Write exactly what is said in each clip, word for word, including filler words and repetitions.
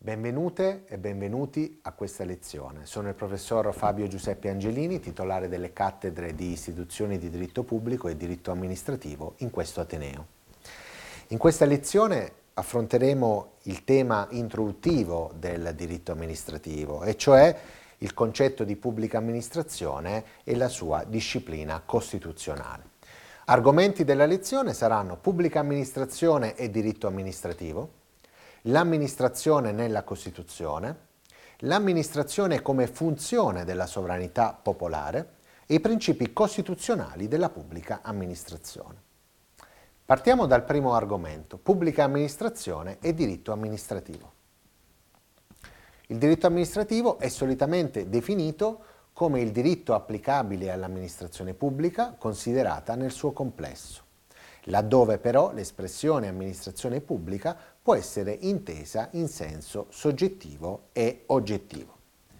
Benvenute e benvenuti a questa lezione. Sono il professor Fabio Giuseppe Angelini, titolare delle cattedre di istituzioni di diritto pubblico e diritto amministrativo in questo Ateneo. In questa lezione affronteremo il tema introduttivo del diritto amministrativo, e cioè il concetto di pubblica amministrazione e la sua disciplina costituzionale. Argomenti della lezione saranno pubblica amministrazione e diritto amministrativo, l'amministrazione nella Costituzione, l'amministrazione come funzione della sovranità popolare e i principi costituzionali della pubblica amministrazione. Partiamo dal primo argomento, pubblica amministrazione e diritto amministrativo. Il diritto amministrativo è solitamente definito come il diritto applicabile all'amministrazione pubblica considerata nel suo complesso, laddove però l'espressione amministrazione pubblica può essere intesa in senso soggettivo e oggettivo.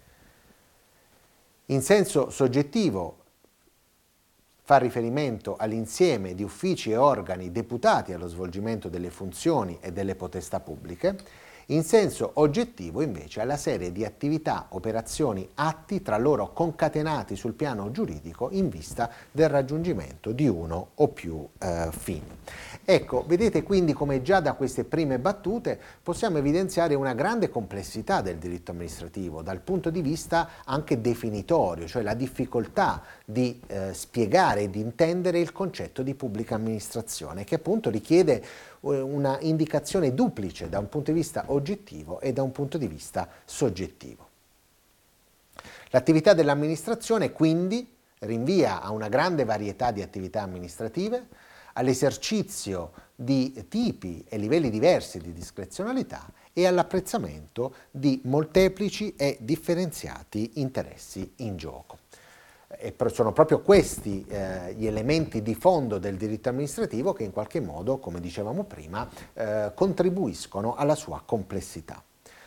In senso soggettivo fa riferimento all'insieme di uffici e organi deputati allo svolgimento delle funzioni e delle potestà pubbliche. In senso oggettivo, invece, alla serie di attività, operazioni, atti tra loro concatenati sul piano giuridico in vista del raggiungimento di uno o più eh, fini. Ecco, vedete quindi come già da queste prime battute possiamo evidenziare una grande complessità del diritto amministrativo dal punto di vista anche definitorio, cioè la difficoltà di eh, spiegare e di intendere il concetto di pubblica amministrazione, che appunto richiede una indicazione duplice da un punto di vista oggettivo e da un punto di vista soggettivo. L'attività dell'amministrazione quindi rinvia a una grande varietà di attività amministrative, all'esercizio di tipi e livelli diversi di discrezionalità e all'apprezzamento di molteplici e differenziati interessi in gioco. E sono proprio questi eh, gli elementi di fondo del diritto amministrativo che in qualche modo, come dicevamo prima, eh, contribuiscono alla sua complessità.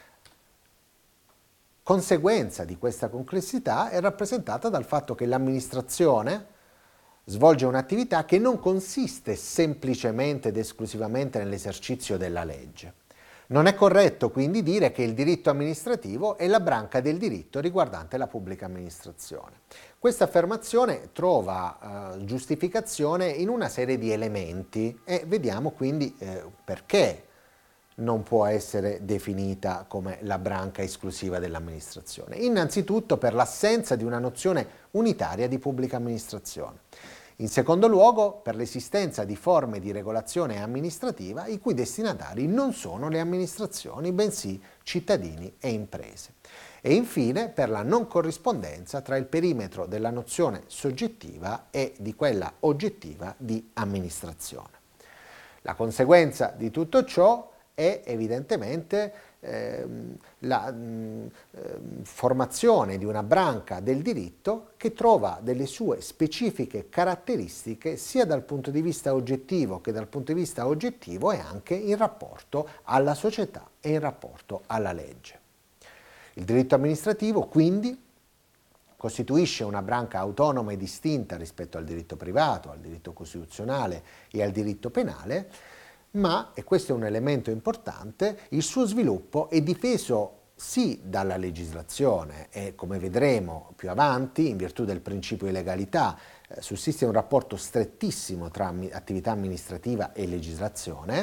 Conseguenza di questa complessità è rappresentata dal fatto che l'amministrazione svolge un'attività che non consiste semplicemente ed esclusivamente nell'esercizio della legge. Non è corretto quindi dire che il diritto amministrativo è la branca del diritto riguardante la pubblica amministrazione. Questa affermazione trova eh, giustificazione in una serie di elementi e vediamo quindi eh, perché non può essere definita come la branca esclusiva dell'amministrazione. Innanzitutto per l'assenza di una nozione unitaria di pubblica amministrazione. In secondo luogo, per l'esistenza di forme di regolazione amministrativa i cui destinatari non sono le amministrazioni, bensì cittadini e imprese. E infine, per la non corrispondenza tra il perimetro della nozione soggettiva e di quella oggettiva di amministrazione. La conseguenza di tutto ciò è evidentemente eh, la mh, formazione di una branca del diritto che trova delle sue specifiche caratteristiche sia dal punto di vista oggettivo che dal punto di vista oggettivo e anche in rapporto alla società e in rapporto alla legge. Il diritto amministrativo quindi costituisce una branca autonoma e distinta rispetto al diritto privato, al diritto costituzionale e al diritto penale, ma, e questo è un elemento importante, il suo sviluppo è difeso sì dalla legislazione e, come vedremo più avanti, in virtù del principio di legalità, eh, sussiste un rapporto strettissimo tra attività amministrativa e legislazione,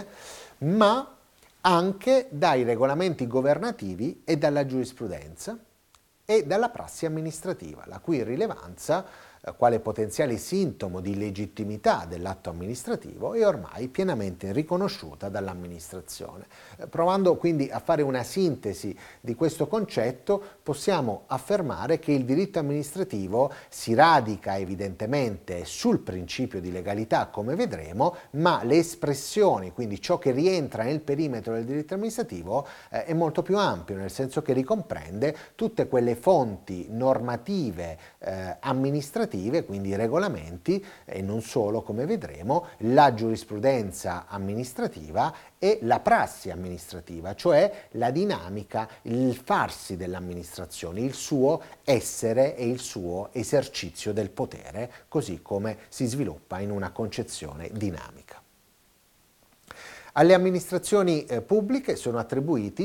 ma anche dai regolamenti governativi e dalla giurisprudenza e dalla prassi amministrativa, la cui rilevanza quale potenziale sintomo di legittimità dell'atto amministrativo è ormai pienamente riconosciuta dall'amministrazione. Provando quindi a fare una sintesi di questo concetto, possiamo affermare che il diritto amministrativo si radica evidentemente sul principio di legalità, come vedremo, ma le espressioni, quindi ciò che rientra nel perimetro del diritto amministrativo, eh, è molto più ampio, nel senso che ricomprende tutte quelle fonti normative eh, amministrative, quindi i regolamenti e non solo, come vedremo, la giurisprudenza amministrativa e la prassi amministrativa, cioè la dinamica, il farsi dell'amministrazione, il suo essere e il suo esercizio del potere, così come si sviluppa in una concezione dinamica. Alle amministrazioni eh, pubbliche sono attribuiti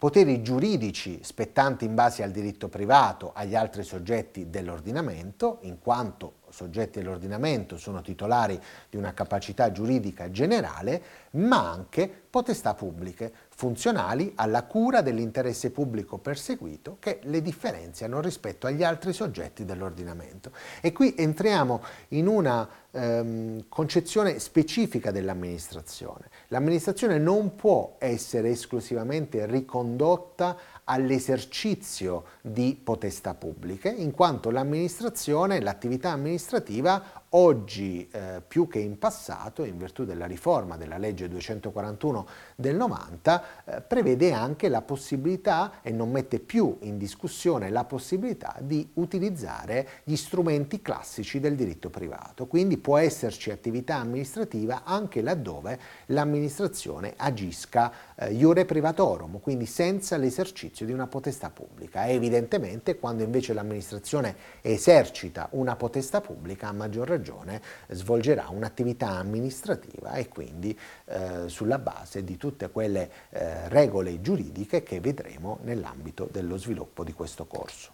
poteri giuridici spettanti in base al diritto privato agli altri soggetti dell'ordinamento, in quanto soggetti dell'ordinamento sono titolari di una capacità giuridica generale, ma anche potestà pubbliche, funzionali alla cura dell'interesse pubblico perseguito, che le differenziano rispetto agli altri soggetti dell'ordinamento. E qui entriamo in una ehm, concezione specifica dell'amministrazione. L'amministrazione non può essere esclusivamente ricondotta all'esercizio di potestà pubbliche, in quanto l'amministrazione, l'attività amministrativa, oggi eh, più che in passato, in virtù della riforma della legge duecentoquarantuno del novanta, eh, prevede anche la possibilità, e non mette più in discussione la possibilità, di utilizzare gli strumenti classici del diritto privato. Quindi può esserci attività amministrativa anche laddove l'amministrazione agisca eh, iure privatorum, quindi senza l'esercizio di una potestà pubblica. E evidentemente quando invece l'amministrazione esercita una potestà pubblica, a maggior ragione svolgerà un'attività amministrativa e quindi eh, sulla base di tutte quelle eh, regole giuridiche che vedremo nell'ambito dello sviluppo di questo corso.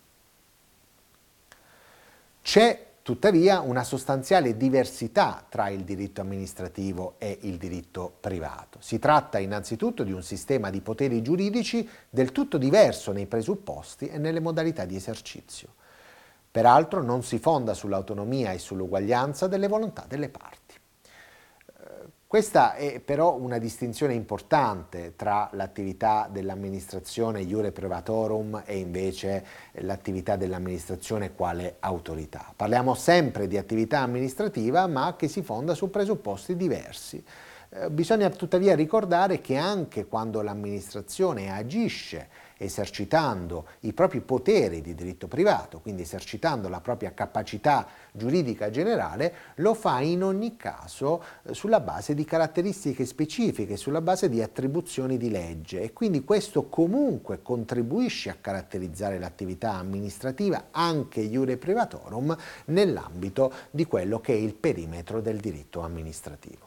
C'è tuttavia una sostanziale diversità tra il diritto amministrativo e il diritto privato. Si tratta innanzitutto di un sistema di poteri giuridici del tutto diverso nei presupposti e nelle modalità di esercizio. Peraltro non si fonda sull'autonomia e sull'uguaglianza delle volontà delle parti. Questa è però una distinzione importante tra l'attività dell'amministrazione iure privatorum e invece l'attività dell'amministrazione quale autorità. Parliamo sempre di attività amministrativa, ma che si fonda su presupposti diversi. Eh, bisogna tuttavia ricordare che anche quando l'amministrazione agisce esercitando i propri poteri di diritto privato, quindi esercitando la propria capacità giuridica generale, lo fa in ogni caso eh, sulla base di caratteristiche specifiche, sulla base di attribuzioni di legge, e quindi questo comunque contribuisce a caratterizzare l'attività amministrativa anche iure privatorum nell'ambito di quello che è il perimetro del diritto amministrativo.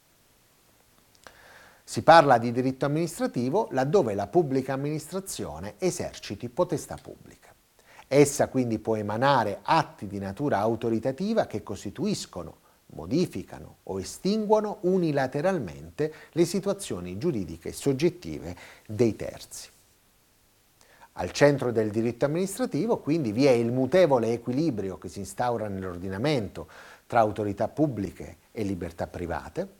Si parla di diritto amministrativo laddove la pubblica amministrazione eserciti potestà pubbliche. Essa quindi può emanare atti di natura autoritativa che costituiscono, modificano o estinguono unilateralmente le situazioni giuridiche soggettive dei terzi. Al centro del diritto amministrativo quindi vi è il mutevole equilibrio che si instaura nell'ordinamento tra autorità pubbliche e libertà private,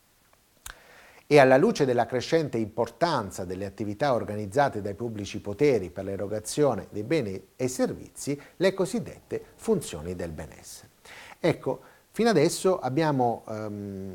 e alla luce della crescente importanza delle attività organizzate dai pubblici poteri per l'erogazione dei beni e servizi, le cosiddette funzioni del benessere. Ecco, fino adesso abbiamo ehm,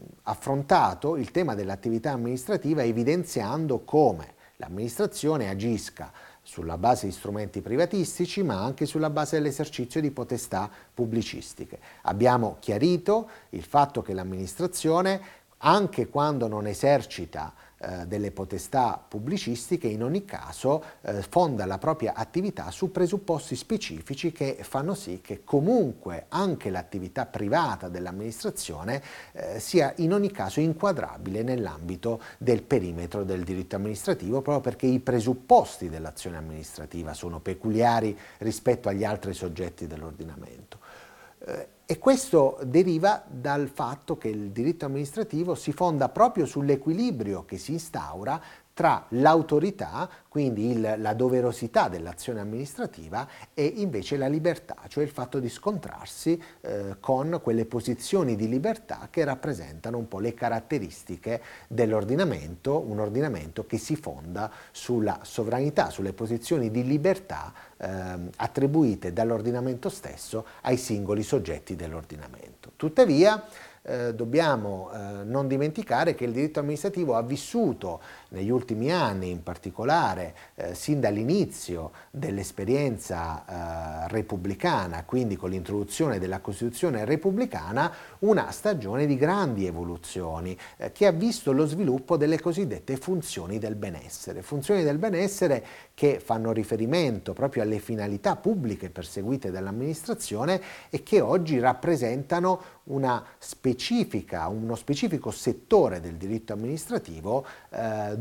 affrontato il tema dell'attività amministrativa evidenziando come l'amministrazione agisca sulla base di strumenti privatistici, ma anche sulla base dell'esercizio di potestà pubblicistiche. Abbiamo chiarito il fatto che l'amministrazione, anche quando non esercita eh, delle potestà pubblicistiche, in ogni caso eh, fonda la propria attività su presupposti specifici che fanno sì che comunque anche l'attività privata dell'amministrazione eh, sia in ogni caso inquadrabile nell'ambito del perimetro del diritto amministrativo, proprio perché i presupposti dell'azione amministrativa sono peculiari rispetto agli altri soggetti dell'ordinamento. Eh, E questo deriva dal fatto che il diritto amministrativo si fonda proprio sull'equilibrio che si instaura tra l'autorità, quindi il, la doverosità dell'azione amministrativa, e invece la libertà, cioè il fatto di scontrarsi eh, con quelle posizioni di libertà che rappresentano un po' le caratteristiche dell'ordinamento, un ordinamento che si fonda sulla sovranità, sulle posizioni di libertà eh, attribuite dall'ordinamento stesso ai singoli soggetti dell'ordinamento. Tuttavia, Eh, dobbiamo eh, non dimenticare che il diritto amministrativo ha vissuto negli ultimi anni, in particolare eh, sin dall'inizio dell'esperienza eh, repubblicana, quindi con l'introduzione della Costituzione repubblicana, una stagione di grandi evoluzioni eh, che ha visto lo sviluppo delle cosiddette funzioni del benessere. Funzioni del benessere che fanno riferimento proprio alle finalità pubbliche perseguite dall'amministrazione e che oggi rappresentano una specifica, uno specifico settore del diritto amministrativo eh,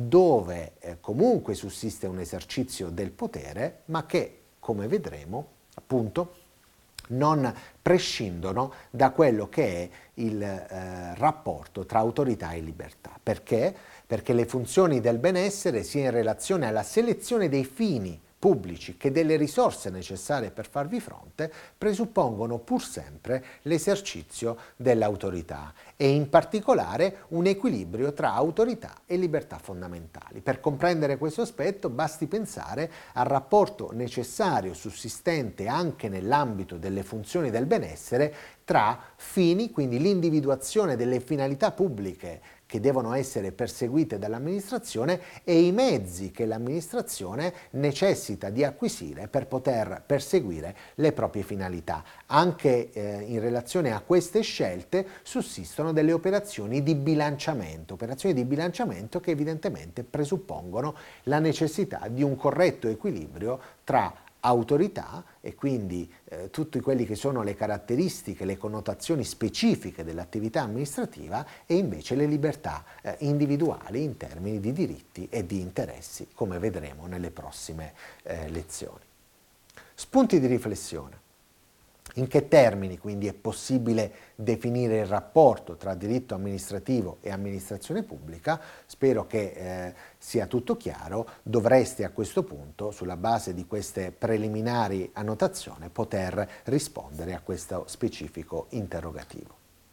dove eh, comunque sussiste un esercizio del potere, ma che, come vedremo, appunto, non prescindono da quello che è il eh, rapporto tra autorità e libertà. Perché? Perché le funzioni del benessere, sia in relazione alla selezione dei fini pubblici che delle risorse necessarie per farvi fronte, presuppongono pur sempre l'esercizio dell'autorità e in particolare un equilibrio tra autorità e libertà fondamentali. Per comprendere questo aspetto basti pensare al rapporto necessario sussistente anche nell'ambito delle funzioni del benessere tra fini, quindi l'individuazione delle finalità pubbliche che devono essere perseguite dall'amministrazione e i mezzi che l'amministrazione necessita di acquisire per poter perseguire le proprie finalità. Anche eh, in relazione a queste scelte sussistono delle operazioni di bilanciamento, operazioni di bilanciamento che evidentemente presuppongono la necessità di un corretto equilibrio tra autorità e quindi eh, tutte quelle che sono le caratteristiche, le connotazioni specifiche dell'attività amministrativa e invece le libertà eh, individuali in termini di diritti e di interessi, come vedremo nelle prossime eh, lezioni. Spunti di riflessione. In che termini quindi è possibile definire il rapporto tra diritto amministrativo e amministrazione pubblica? Spero che eh, sia tutto chiaro. Dovreste a questo punto, sulla base di queste preliminari annotazioni, poter rispondere a questo specifico interrogativo.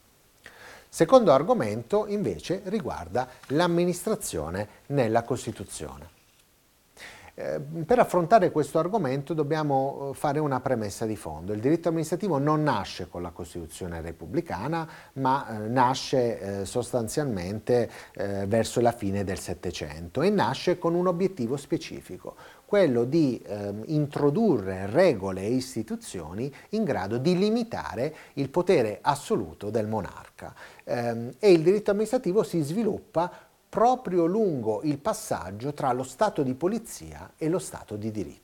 Secondo argomento invece riguarda l'amministrazione nella Costituzione. Eh, per affrontare questo argomento dobbiamo fare una premessa di fondo. Il diritto amministrativo non nasce con la Costituzione repubblicana, ma eh, nasce eh, sostanzialmente eh, verso la fine del Settecento e nasce con un obiettivo specifico, quello di eh, introdurre regole e istituzioni in grado di limitare il potere assoluto del monarca. Eh, e il diritto amministrativo si sviluppa proprio lungo il passaggio tra lo Stato di polizia e lo Stato di diritto.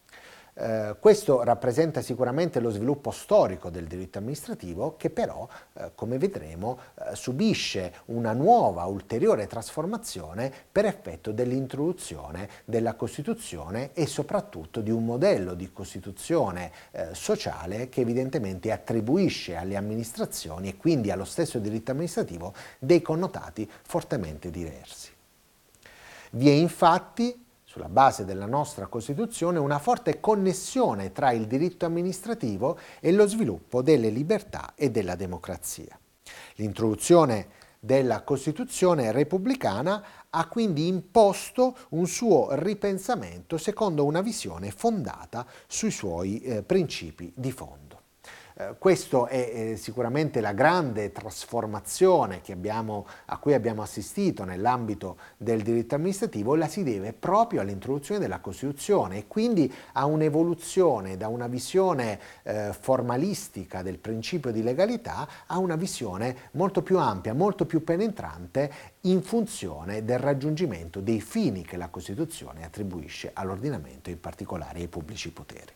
Eh, questo rappresenta sicuramente lo sviluppo storico del diritto amministrativo che però, eh, come vedremo, eh, subisce una nuova, ulteriore trasformazione per effetto dell'introduzione della Costituzione e soprattutto di un modello di Costituzione eh, sociale che evidentemente attribuisce alle amministrazioni e quindi allo stesso diritto amministrativo dei connotati fortemente diversi. Vi è infatti sulla base della nostra Costituzione, una forte connessione tra il diritto amministrativo e lo sviluppo delle libertà e della democrazia. L'introduzione della Costituzione repubblicana ha quindi imposto un suo ripensamento secondo una visione fondata sui suoi eh, principi di fondo. Eh, questo è eh, sicuramente la grande trasformazione che abbiamo, a cui abbiamo assistito nell'ambito del diritto amministrativo, la si deve proprio all'introduzione della Costituzione e quindi a un'evoluzione da una visione eh, formalistica del principio di legalità a una visione molto più ampia, molto più penetrante in funzione del raggiungimento dei fini che la Costituzione attribuisce all'ordinamento, in particolare ai pubblici poteri.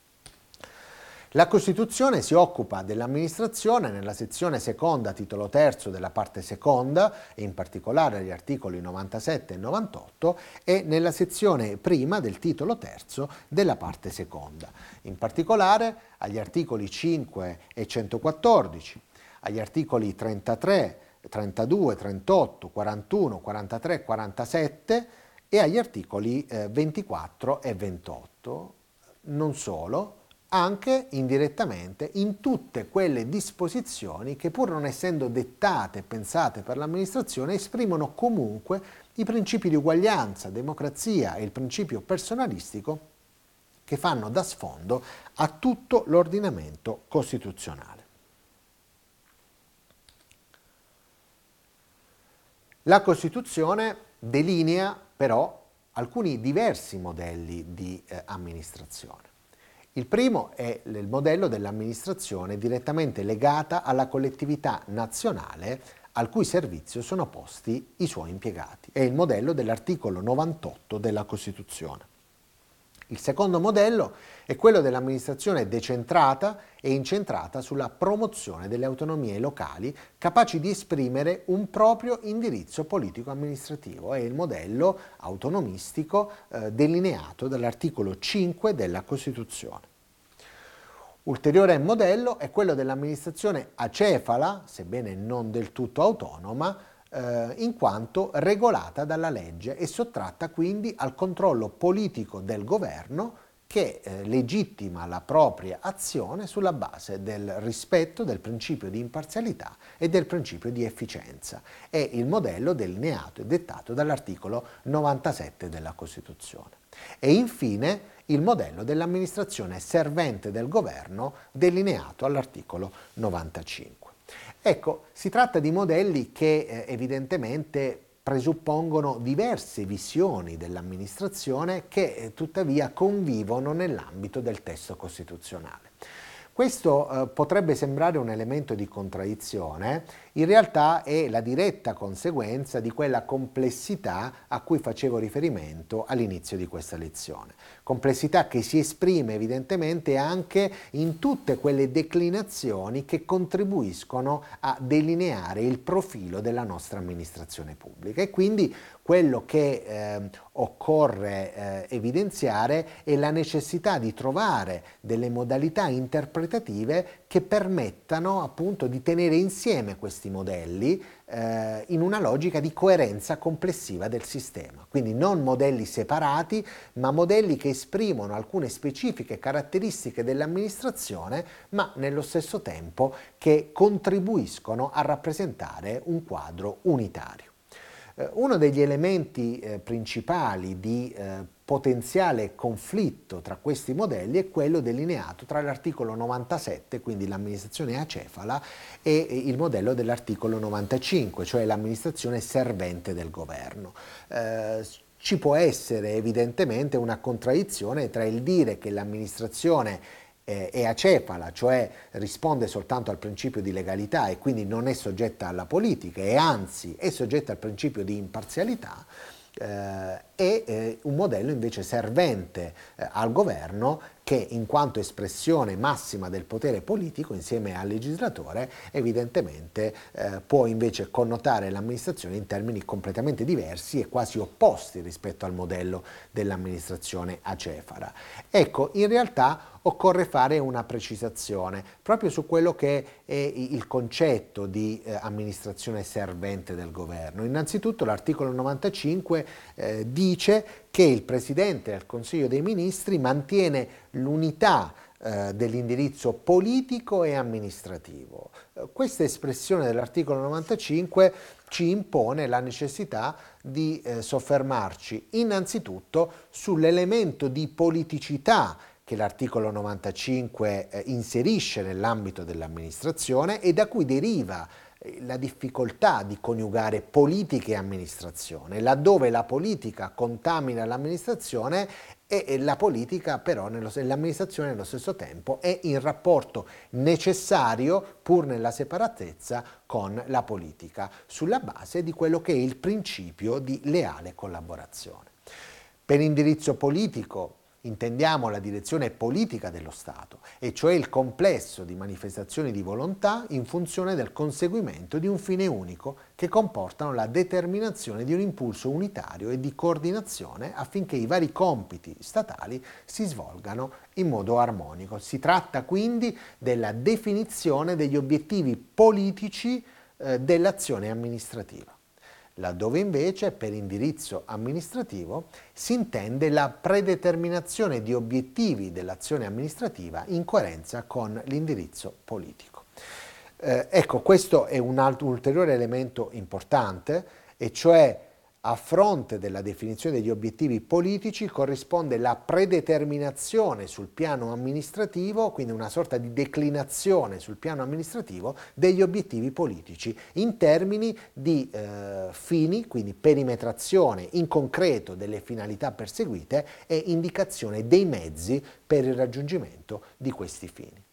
La Costituzione si occupa dell'amministrazione nella sezione seconda, titolo terzo della parte seconda, e in particolare agli articoli novantasette e novantotto, e nella sezione prima del titolo terzo della parte seconda, in particolare agli articoli cinque e centoquattordici, agli articoli trentatré, trentadue, trentotto, quarantuno, quarantatré e quarantasette e agli articoli eh, ventiquattro e ventotto. Non solo, anche indirettamente in tutte quelle disposizioni che, pur non essendo dettate e pensate per l'amministrazione, esprimono comunque i principi di uguaglianza, democrazia e il principio personalistico che fanno da sfondo a tutto l'ordinamento costituzionale. La Costituzione delinea però alcuni diversi modelli di eh, amministrazione. Il primo è il modello dell'amministrazione direttamente legata alla collettività nazionale al cui servizio sono posti i suoi impiegati. È il modello dell'articolo novantotto della Costituzione. Il secondo modello è quello dell'amministrazione decentrata e incentrata sulla promozione delle autonomie locali capaci di esprimere un proprio indirizzo politico-amministrativo. È il modello autonomistico eh, delineato dall'articolo cinque della Costituzione. Ulteriore modello è quello dell'amministrazione acefala, sebbene non del tutto autonoma, eh, in quanto regolata dalla legge e sottratta quindi al controllo politico del governo che eh, legittima la propria azione sulla base del rispetto del principio di imparzialità e del principio di efficienza. È il modello delineato e dettato dall'articolo novantasette della Costituzione. E infine il modello dell'amministrazione servente del governo delineato all'articolo novantacinque. Ecco, si tratta di modelli che eh, evidentemente presuppongono diverse visioni dell'amministrazione che eh, tuttavia convivono nell'ambito del testo costituzionale. Questo eh, potrebbe sembrare un elemento di contraddizione, in realtà è la diretta conseguenza di quella complessità a cui facevo riferimento all'inizio di questa lezione. Complessità che si esprime evidentemente anche in tutte quelle declinazioni che contribuiscono a delineare il profilo della nostra amministrazione pubblica e quindi quello che eh, occorre eh, evidenziare è la necessità di trovare delle modalità interpretative che permettano appunto di tenere insieme questi modelli eh, in una logica di coerenza complessiva del sistema. Quindi non modelli separati, ma modelli che esprimono alcune specifiche caratteristiche dell'amministrazione, ma nello stesso tempo che contribuiscono a rappresentare un quadro unitario. Uno degli elementi eh, principali di eh, potenziale conflitto tra questi modelli è quello delineato tra l'articolo novantasette, quindi l'amministrazione acefala, e il modello dell'articolo novantacinque, cioè l'amministrazione servente del governo. Eh, ci può essere evidentemente una contraddizione tra il dire che l'amministrazione è acefala, cioè risponde soltanto al principio di legalità e quindi non è soggetta alla politica e anzi è soggetta al principio di imparzialità, eh, e eh, un modello invece servente eh, al governo che in quanto espressione massima del potere politico insieme al legislatore evidentemente eh, può invece connotare l'amministrazione in termini completamente diversi e quasi opposti rispetto al modello dell'amministrazione acefala. Ecco, in realtà occorre fare una precisazione proprio su quello che è il concetto di eh, amministrazione servente del governo. Innanzitutto l'articolo novantacinque eh, dice che il Presidente del Consiglio dei Ministri mantiene l'unità eh, dell'indirizzo politico e amministrativo. Eh, questa espressione dell'articolo novantacinque ci impone la necessità di eh, soffermarci innanzitutto sull'elemento di politicità che l'articolo novantacinque eh, inserisce nell'ambito dell'amministrazione e da cui deriva la difficoltà di coniugare politica e amministrazione, laddove la politica contamina l'amministrazione e la politica però, nello, l'amministrazione nello stesso tempo è in rapporto necessario, pur nella separatezza, con la politica, sulla base di quello che è il principio di leale collaborazione. Per indirizzo politico intendiamo la direzione politica dello Stato, e cioè il complesso di manifestazioni di volontà in funzione del conseguimento di un fine unico che comportano la determinazione di un impulso unitario e di coordinazione affinché i vari compiti statali si svolgano in modo armonico. Si tratta quindi della definizione degli obiettivi politici eh, dell'azione amministrativa, laddove invece per indirizzo amministrativo si intende la predeterminazione di obiettivi dell'azione amministrativa in coerenza con l'indirizzo politico. Eh, ecco, questo è un altro ulteriore elemento importante, e cioè a fronte della definizione degli obiettivi politici corrisponde la predeterminazione sul piano amministrativo, quindi una sorta di declinazione sul piano amministrativo degli obiettivi politici in termini di eh, fini, quindi perimetrazione in concreto delle finalità perseguite e indicazione dei mezzi per il raggiungimento di questi fini.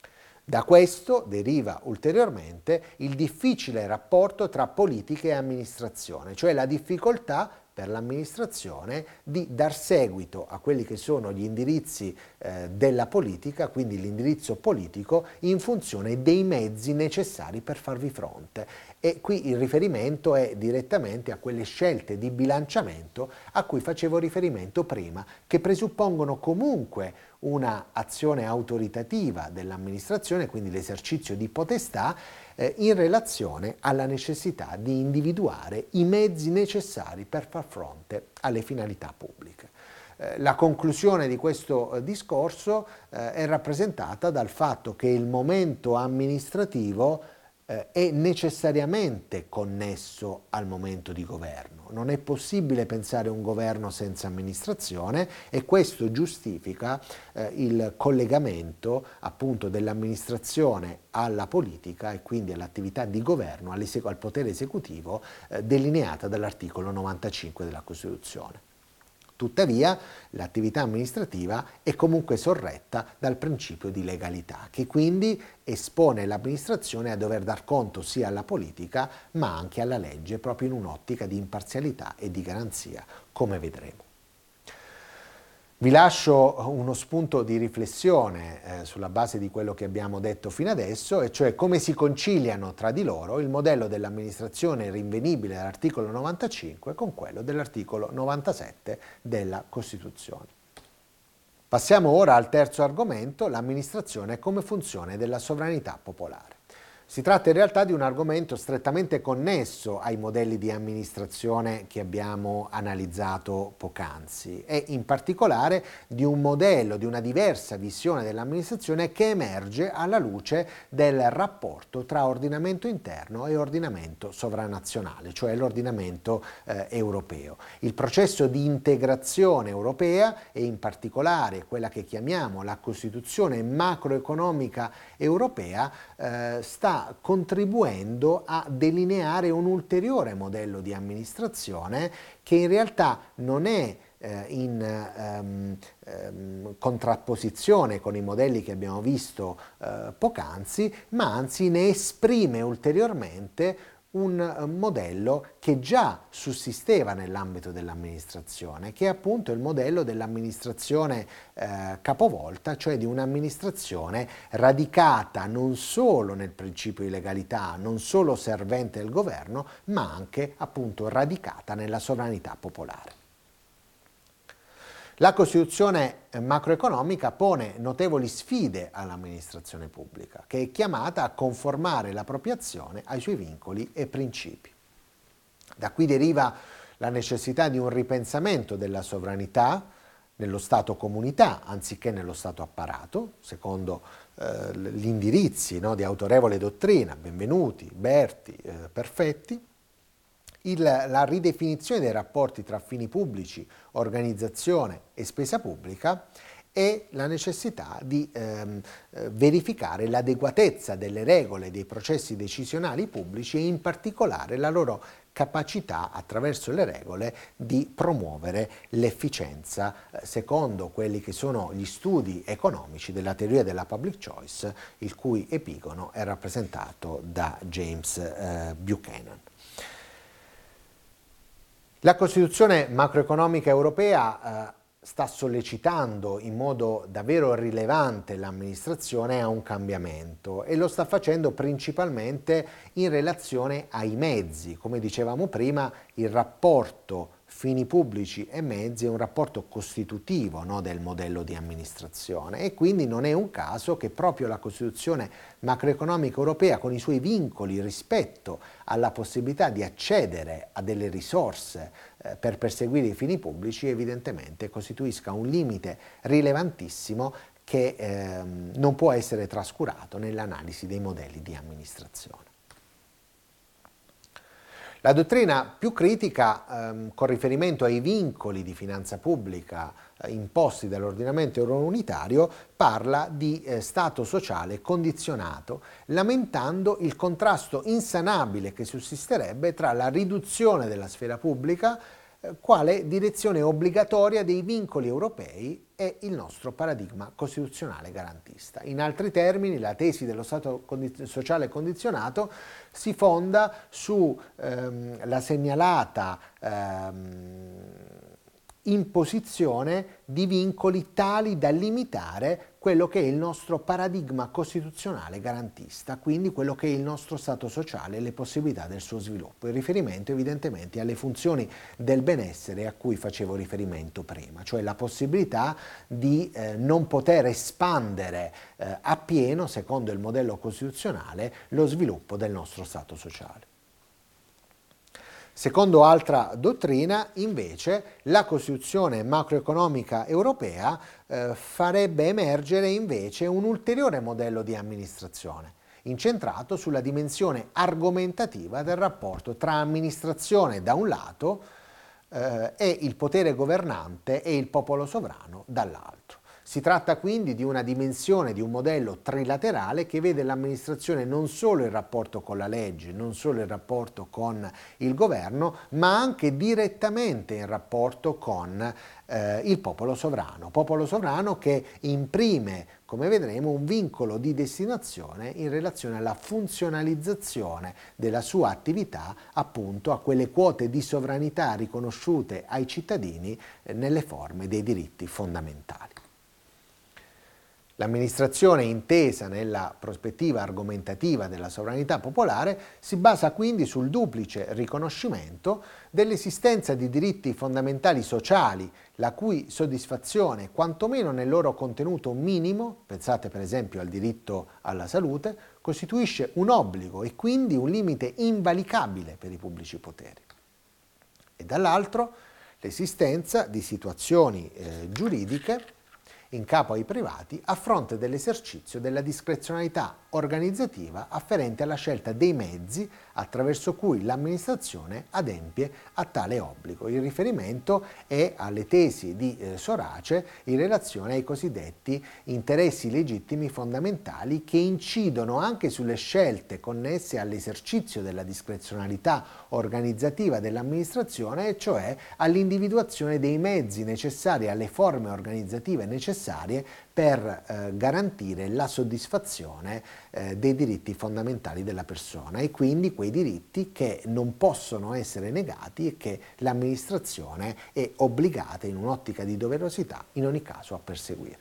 Da questo deriva ulteriormente il difficile rapporto tra politica e amministrazione, cioè la difficoltà per l'amministrazione di dar seguito a quelli che sono gli indirizzi eh, della politica, quindi l'indirizzo politico, in funzione dei mezzi necessari per farvi fronte. E qui il riferimento è direttamente a quelle scelte di bilanciamento a cui facevo riferimento prima, che presuppongono comunque una azione autoritativa dell'amministrazione, quindi l'esercizio di potestà, eh, in relazione alla necessità di individuare i mezzi necessari per far fronte alle finalità pubbliche. Eh, la conclusione di questo eh, discorso eh, è rappresentata dal fatto che il momento amministrativo eh, è necessariamente connesso al momento di governo. Non è possibile pensare un governo senza amministrazione e questo giustifica eh, il collegamento appunto dell'amministrazione alla politica e quindi all'attività di governo, al potere esecutivo eh, delineata dall'articolo novantacinque della Costituzione. Tuttavia, l'attività amministrativa è comunque sorretta dal principio di legalità, che quindi espone l'amministrazione a dover dar conto sia alla politica ma anche alla legge, proprio in un'ottica di imparzialità e di garanzia, come vedremo. Vi lascio uno spunto di riflessione eh, sulla base di quello che abbiamo detto fino adesso, e cioè come si conciliano tra di loro il modello dell'amministrazione rinvenibile dall'articolo novantacinque con quello dell'articolo novantasette della Costituzione. Passiamo ora al terzo argomento, l'amministrazione come funzione della sovranità popolare. Si tratta in realtà di un argomento strettamente connesso ai modelli di amministrazione che abbiamo analizzato poc'anzi e in particolare di un modello, di una diversa visione dell'amministrazione che emerge alla luce del rapporto tra ordinamento interno e ordinamento sovranazionale, cioè l'ordinamento eh, europeo. Il processo di integrazione europea e in particolare quella che chiamiamo la Costituzione macroeconomica europea eh, sta contribuendo a delineare un ulteriore modello di amministrazione che in realtà non è eh, in ehm, ehm, contrapposizione con i modelli che abbiamo visto eh, poc'anzi, ma anzi ne esprime ulteriormente un modello che già sussisteva nell'ambito dell'amministrazione, che è appunto il modello dell'amministrazione eh, capovolta, cioè di un'amministrazione radicata non solo nel principio di legalità, non solo servente del governo, ma anche appunto radicata nella sovranità popolare. La Costituzione macroeconomica pone notevoli sfide all'amministrazione pubblica, che è chiamata a conformare la propria azione ai suoi vincoli e principi. Da qui deriva la necessità di un ripensamento della sovranità nello Stato comunità anziché nello Stato apparato, secondo eh, gli indirizzi no, di autorevole dottrina, Benvenuti, Berti, eh, Perfetti. Il, la ridefinizione dei rapporti tra fini pubblici, organizzazione e spesa pubblica e la necessità di ehm, verificare l'adeguatezza delle regole dei processi decisionali pubblici e in particolare la loro capacità attraverso le regole di promuovere l'efficienza eh, secondo quelli che sono gli studi economici della teoria della public choice, il cui epigono è rappresentato da James eh, Buchanan. La Costituzione macroeconomica europea eh, sta sollecitando in modo davvero rilevante l'amministrazione a un cambiamento e lo sta facendo principalmente in relazione ai mezzi. Come dicevamo prima, il rapporto fini pubblici e mezzi è un rapporto costitutivo no, del modello di amministrazione e quindi non è un caso che proprio la Costituzione macroeconomica europea con i suoi vincoli rispetto alla possibilità di accedere a delle risorse eh, per perseguire i fini pubblici evidentemente costituisca un limite rilevantissimo che eh, non può essere trascurato nell'analisi dei modelli di amministrazione. La dottrina più critica, ehm, con riferimento ai vincoli di finanza pubblica eh, imposti dall'ordinamento eurounitario, parla di eh, Stato sociale condizionato, lamentando il contrasto insanabile che sussisterebbe tra la riduzione della sfera pubblica eh, quale direzione obbligatoria dei vincoli europei e il nostro paradigma costituzionale garantista. In altri termini, la tesi dello Stato condi- sociale condizionato si fonda sulla ehm, segnalata ehm, imposizione di vincoli tali da limitare quello che è il nostro paradigma costituzionale garantista, quindi quello che è il nostro stato sociale e le possibilità del suo sviluppo, in riferimento evidentemente alle funzioni del benessere a cui facevo riferimento prima, cioè la possibilità di eh, non poter espandere eh, appieno, secondo il modello costituzionale, lo sviluppo del nostro stato sociale. Secondo altra dottrina, invece, la Costituzione macroeconomica europea eh, farebbe emergere invece un ulteriore modello di amministrazione, incentrato sulla dimensione argomentativa del rapporto tra amministrazione da un lato eh, e il potere governante e il popolo sovrano dall'altro. Si tratta quindi di una dimensione, di un modello trilaterale che vede l'amministrazione non solo in rapporto con la legge, non solo in rapporto con il governo, ma anche direttamente in rapporto con eh, il popolo sovrano. Popolo sovrano che imprime, come vedremo, un vincolo di destinazione in relazione alla funzionalizzazione della sua attività, appunto a quelle quote di sovranità riconosciute ai cittadini eh, nelle forme dei diritti fondamentali. L'amministrazione intesa nella prospettiva argomentativa della sovranità popolare si basa quindi sul duplice riconoscimento dell'esistenza di diritti fondamentali sociali, la cui soddisfazione, quantomeno nel loro contenuto minimo, pensate per esempio al diritto alla salute, costituisce un obbligo e quindi un limite invalicabile per i pubblici poteri. E dall'altro l'esistenza di situazioni eh, giuridiche in capo ai privati a fronte dell'esercizio della discrezionalità organizzativa afferente alla scelta dei mezzi attraverso cui l'amministrazione adempie a tale obbligo. Il riferimento è alle tesi di eh, Sorace in relazione ai cosiddetti interessi legittimi fondamentali che incidono anche sulle scelte connesse all'esercizio della discrezionalità organizzativa dell'amministrazione, e cioè all'individuazione dei mezzi necessari alle forme organizzative necessarie per eh, garantire la soddisfazione eh, dei diritti fondamentali della persona, e quindi quei diritti che non possono essere negati e che l'amministrazione è obbligata in un'ottica di doverosità in ogni caso a perseguire.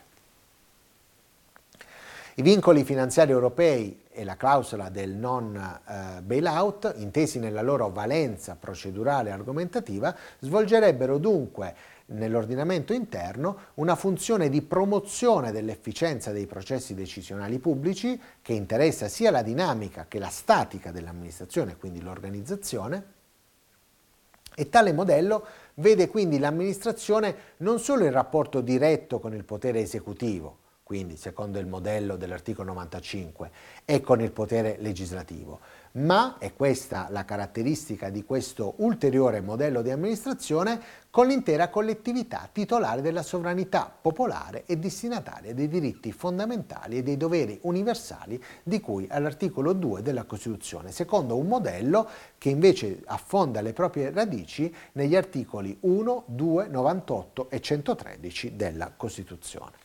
I vincoli finanziari europei e la clausola del non eh, bailout, intesi nella loro valenza procedurale e argomentativa, svolgerebbero dunque nell'ordinamento interno una funzione di promozione dell'efficienza dei processi decisionali pubblici che interessa sia la dinamica che la statica dell'amministrazione, quindi l'organizzazione, e tale modello vede quindi l'amministrazione non solo in rapporto diretto con il potere esecutivo, quindi secondo il modello dell'articolo novantacinque, e con il potere legislativo, ma, è questa la caratteristica di questo ulteriore modello di amministrazione, con l'intera collettività titolare della sovranità popolare e destinataria dei diritti fondamentali e dei doveri universali di cui all'articolo due della Costituzione, secondo un modello che invece affonda le proprie radici negli articoli uno, due, novantotto e centotredici della Costituzione.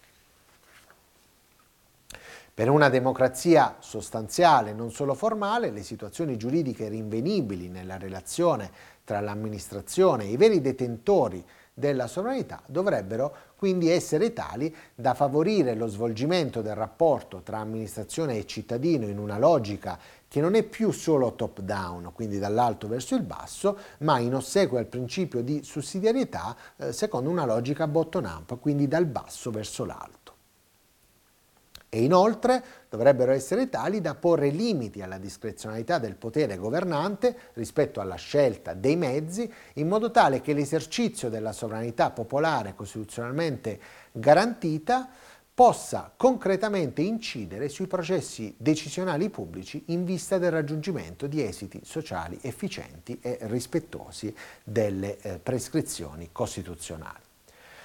Per una democrazia sostanziale, non solo formale, le situazioni giuridiche rinvenibili nella relazione tra l'amministrazione e i veri detentori della sovranità dovrebbero quindi essere tali da favorire lo svolgimento del rapporto tra amministrazione e cittadino in una logica che non è più solo top-down, quindi dall'alto verso il basso, ma in ossequio al principio di sussidiarietà eh, secondo una logica bottom-up, quindi dal basso verso l'alto. E inoltre dovrebbero essere tali da porre limiti alla discrezionalità del potere governante rispetto alla scelta dei mezzi, in modo tale che l'esercizio della sovranità popolare costituzionalmente garantita possa concretamente incidere sui processi decisionali pubblici in vista del raggiungimento di esiti sociali efficienti e rispettosi delle eh, prescrizioni costituzionali.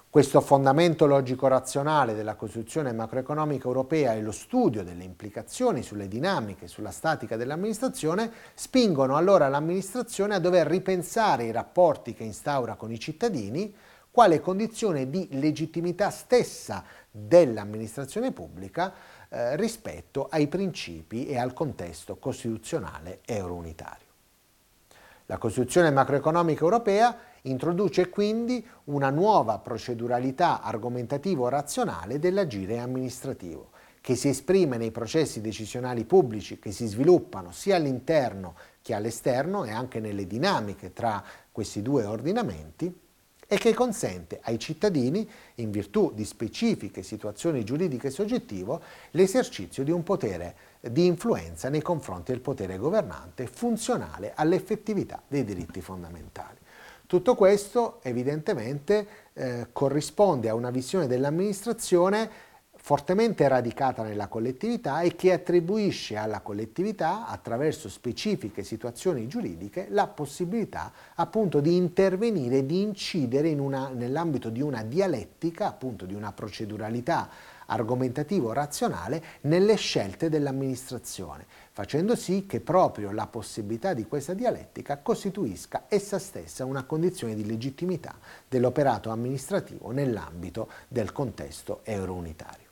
Questo fondamento logico-razionale della costruzione macroeconomica europea e lo studio delle implicazioni sulle dinamiche, sulla statica dell'amministrazione, spingono allora l'amministrazione a dover ripensare i rapporti che instaura con i cittadini, quale condizione di legittimità stessa dell'amministrazione pubblica eh, rispetto ai principi e al contesto costituzionale euro-unitario. La Costituzione macroeconomica europea introduce quindi una nuova proceduralità argomentativo-razionale dell'agire amministrativo, che si esprime nei processi decisionali pubblici che si sviluppano sia all'interno che all'esterno e anche nelle dinamiche tra questi due ordinamenti, e che consente ai cittadini, in virtù di specifiche situazioni giuridiche soggettivo, l'esercizio di un potere di influenza nei confronti del potere governante funzionale all'effettività dei diritti fondamentali. Tutto questo evidentemente eh, corrisponde a una visione dell'amministrazione fortemente radicata nella collettività e che attribuisce alla collettività, attraverso specifiche situazioni giuridiche, la possibilità appunto di intervenire e di incidere in una, nell'ambito di una dialettica, appunto di una proceduralità argomentativo-razionale nelle scelte dell'amministrazione, facendo sì che proprio la possibilità di questa dialettica costituisca essa stessa una condizione di legittimità dell'operato amministrativo nell'ambito del contesto euro-unitario.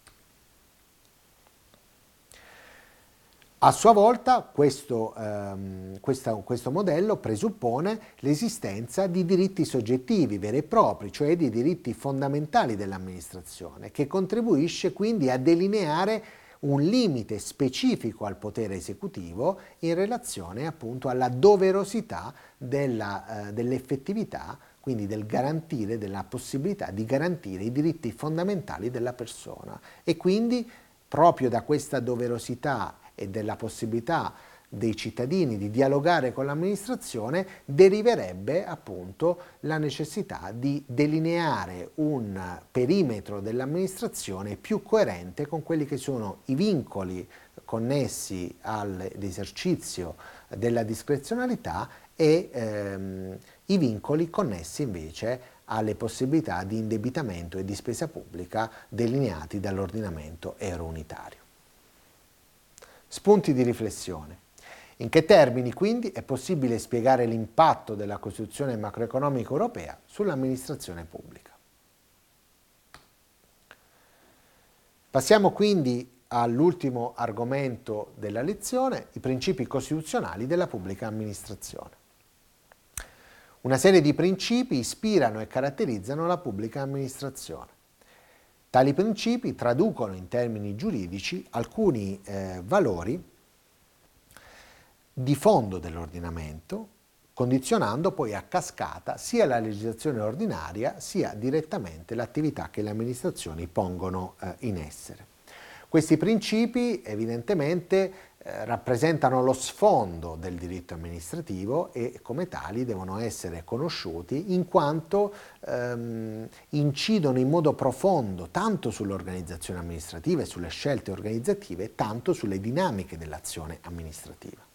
A sua volta questo, ehm, questa, questo modello presuppone l'esistenza di diritti soggettivi veri e propri, cioè di diritti fondamentali dell'amministrazione, che contribuisce quindi a delineare un limite specifico al potere esecutivo in relazione appunto alla doverosità della, eh, dell'effettività, quindi del garantire, della possibilità di garantire i diritti fondamentali della persona. E quindi proprio da questa doverosità e della possibilità dei cittadini di dialogare con l'amministrazione deriverebbe appunto la necessità di delineare un perimetro dell'amministrazione più coerente con quelli che sono i vincoli connessi all'esercizio della discrezionalità e ehm, i vincoli connessi invece alle possibilità di indebitamento e di spesa pubblica delineati dall'ordinamento euro-unitario. Spunti di riflessione. In che termini quindi è possibile spiegare l'impatto della Costituzione macroeconomica europea sull'amministrazione pubblica? Passiamo quindi all'ultimo argomento della lezione, i principi costituzionali della pubblica amministrazione. Una serie di principi ispirano e caratterizzano la pubblica amministrazione. Tali principi traducono in termini giuridici alcuni eh, valori di fondo dell'ordinamento, condizionando poi a cascata sia la legislazione ordinaria sia direttamente l'attività che le amministrazioni pongono eh, in essere. Questi principi evidentemente eh, rappresentano lo sfondo del diritto amministrativo e come tali devono essere conosciuti in quanto ehm, incidono in modo profondo tanto sull'organizzazione amministrativa e sulle scelte organizzative, tanto sulle dinamiche dell'azione amministrativa.